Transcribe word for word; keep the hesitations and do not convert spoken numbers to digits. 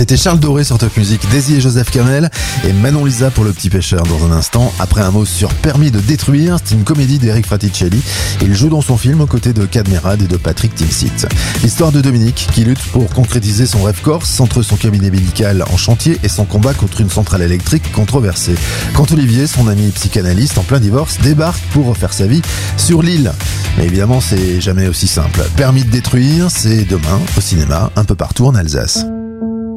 C'était Charles Doré sur Top Music, Daisy et Joseph Kamel et Manon Lisa pour Le Petit Pêcheur dans un instant. Après un mot sur Permis de détruire, c'est une comédie d'Eric Fraticelli. Il joue dans son film aux côtés de Cadmerade et de Patrick Timsit. L'histoire de Dominique qui lutte pour concrétiser son rêve corse entre son cabinet médical en chantier et son combat contre une centrale électrique controversée. Quand Olivier, son ami psychanalyste en plein divorce, débarque pour refaire sa vie sur l'île. Mais évidemment, c'est jamais aussi simple. Permis de détruire, c'est demain au cinéma, un peu partout en Alsace.